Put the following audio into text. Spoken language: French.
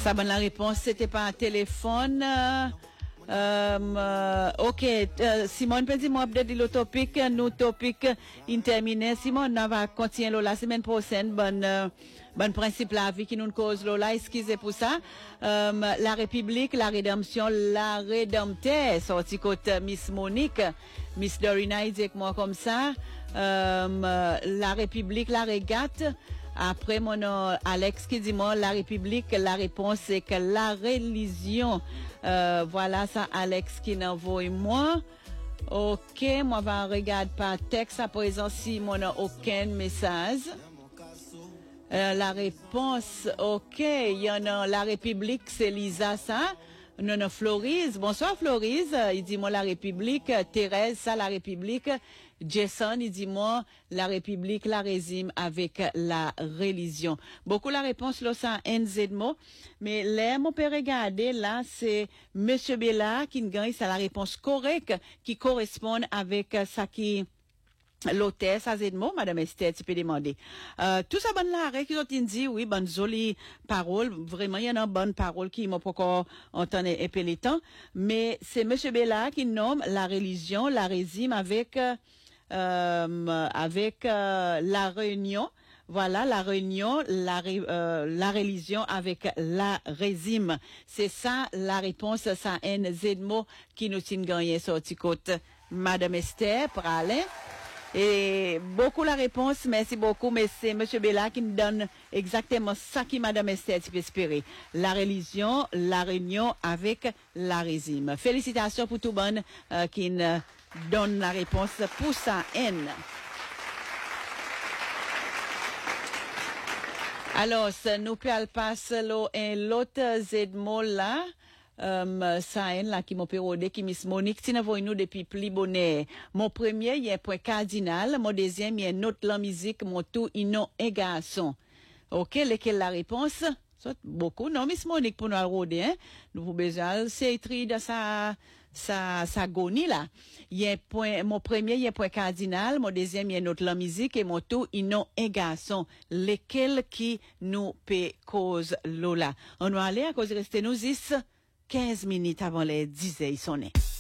Ça, bonne la réponse, c'était pas un téléphone. Ok, Simone peut dire moi peut-être le topic, nous topic interminé. Simone, on va continuer la semaine prochaine. Bonne principe la vie qui nous cause là. Excusez pour ça. La République, la rédemption, la rédempteur. Sorti côté Miss Monique, Miss Dorina, il dit que moi comme ça. La République, la régate. Après mon Alex qui dit moi la République, la réponse c'est que la religion. Voilà ça Alex qui n'envoie moi. OK, moi va regarder par texte à présent si mon a aucun message. La réponse OK, il y en a la République c'est Lisa ça. Non, Florise. Bonsoir, Florise. Il dit, moi, la République. Thérèse, ça, la République. Jason, il dit, moi, la République, la régime avec la religion. Beaucoup la réponse, là, ça, NZ mot. Mais là, mon père regarder, là, c'est Monsieur Bella qui gagne, c'est la réponse correcte qui correspond avec ça qui, l'hôtesse à Zedmo, Madame Esther, tu peux demander. Tout ça, bonne l'arrêt, qui ont dit, oui, bonne jolie parole. Vraiment, il y en a une bonne parole qui m'a pas encore entendu épée les temps. Mais c'est Monsieur Bella qui nomme la religion, la régime avec la réunion. Voilà, la réunion, la religion avec la régime. C'est ça, la réponse, ça, Zedmo qui nous tient gagné sorti côte. Madame Esther, pour aller. Et beaucoup la réponse, merci beaucoup, mais c'est Monsieur Bella qui nous donne exactement ça qui Madame Esther peut espérer. La religion, la réunion avec la régime. Félicitations pour tout le monde qui nous donne la réponse pour ça. N. Alors, nous pouvons passer l'autre Z-mot là. Ça là qui m'a pérodé qui Miss Monique tu n'avons nous depuis plus bonnet. Mon premier il y a un point cardinal, mon deuxième il y a une autre la musique, mon tout inno et garçon. OK, lequel la réponse? Beaucoup non Miss Monique pour nous rôder hein. Nous pouvons besoin c'est écrit dans sa gonie là. Il y a un point mon premier il y a un point cardinal, mon deuxième il y a une autre la musique et mon tout inno et garçon. Lequel qui nous peut cause Lola. On va aller à cause rester nous 15 minutes avant les 10 heures, ils sont nés.